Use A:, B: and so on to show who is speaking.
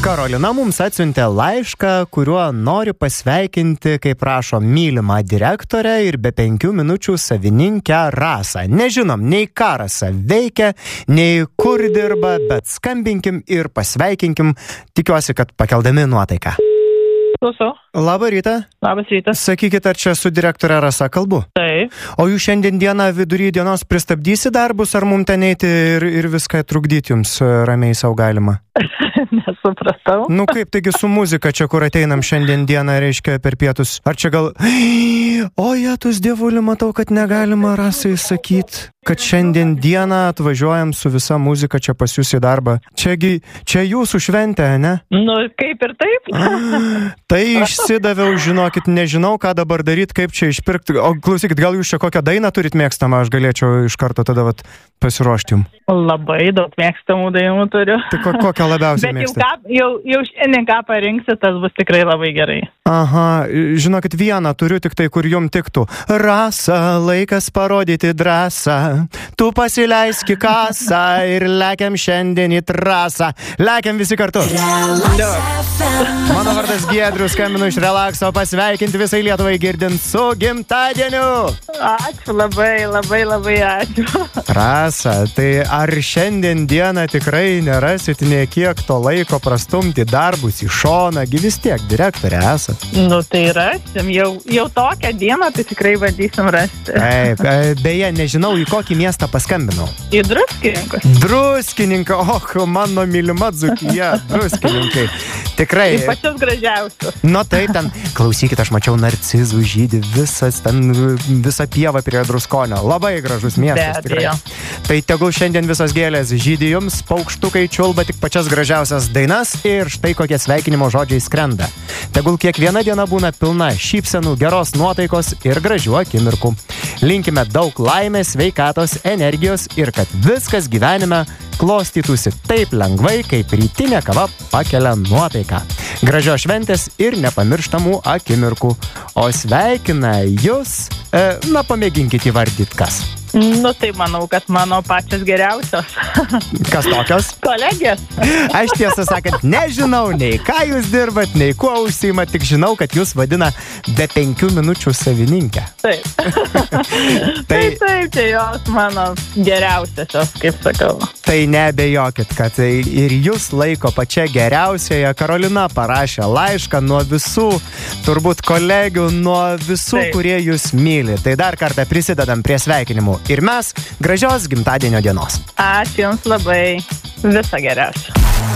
A: Karolina mums atsiuntė laišką, kuriuo nori pasveikinti, kaip prašo, mylimą direktorę ir be 5 minučių savininkę Rasą. Nežinom, nei ką Rasa veikia, nei kur dirba, bet skambinkim ir pasveikinkim. Tikiuosi, kad pakeldami nuotaiką.
B: Klausau.
A: Labą rytą.
B: Labas rytas.
A: Sakykit, ar čia su direktorė Rasa kalbu?
B: Taip.
A: O jūs šiandien dieną vidury dienos pristabdysi darbus, ar mum ten eiti ir viską trukdyti jums ramiai savo galima?
B: Nesupratau.
A: Nu kaip, taigi su muzika čia, kur ateinam šiandien dieną, reiškia, per pietus. Ar čia gal... O, Jėtus dievuli, matau, kad negalima Rasai sakyti, kad šiandien dieną atvažiuojam su visa muzika čia pas jūs į darbą. Čia jūsų šventė, ne?
B: Nu, kaip ir taip.
A: Tai išsidaviau, žinokit, nežinau, ką dabar daryti, kaip čia išpirkti. O klausykit, gal jūs čia kokią dainą turit mėgstamą, aš galėčiau iš karto tada pasiruošti jums.
B: Labai daug mėgstamų dainų turiu.
A: Tai kokią labiausiai mėgstate?
B: Bet jau šiandien ką parinksi, tas bus tikrai labai gerai.
A: Aha, žinokit, vieną turiu tik tai, kur jum tiktų. Rasa, laikas parodyti drąsą. Tu pasileiski kasą ir lekiam šiandien į trasą. Lekiam visi kartu. Mano vardas Giedrius, skambinu iš Relakso pasveikinti visai Lietuvai girdint su gimtadieniu.
B: Ačiū labai ačiū.
A: Rasa, tai ar šiandien dieną tikrai nerasit nie kiek to laiko prastumti darbus į šoną, gi vis tiek direktorė esat?
B: Nu tai rasim, jau tokią dieną tai tikrai bandysim rasti.
A: Taip, beje, nežinau, į kokį miestą paskambinau.
B: Į Druskininkus.
A: Druskininką, mano mylima Dzūkija, Druskininkai. Tikrai.
B: Į pačius gražiausius.
A: Nu tai ten, klausykit, aš mačiau narcizų žydį, visa pieva prie Druskonio. Labai gražus miestas, tikrai. Tai tegul šiandien visos gėlės žydi jums, paukštukai čiulba tik pačias gražiausias dainas ir štai kokie sveikinimo žodžiai skrenda. Tegul kiekviena diena būna pilna šypsenų, geros nuotaikos ir gražių akimirkų. Linkime daug laimės, sveikatos, energijos ir kad viskas gyvenime klostytųsi taip lengvai, kaip rytinė kava pakelia nuotaiką. Gražios šventės ir nepamirštamų akimirkų. O sveikina jūs, pamėginkit įvardyti kas.
B: Nu tai manau, kad mano pačios geriausios.
A: Kas tokios?
B: Kolegės.
A: Aš tiesą sakant, nežinau nei ką jūs dirbat, nei kuo užsiimat, tik žinau, kad jūs vadina be 5 minučių savininkę.
B: Taip. Taip, čia jos mano geriausios, kaip sakau.
A: Tai neabejokit, kad ir jūs laiko pačia geriausioje. Karolina parašė laišką nuo visų, turbūt kolegių, nuo visų, kurie jūs myli. Tai dar kartą prisidedam prie sveikinimų. Ir mes gražios gimtadienio dienos.
B: Ačiū jums labai. Viso geriausio.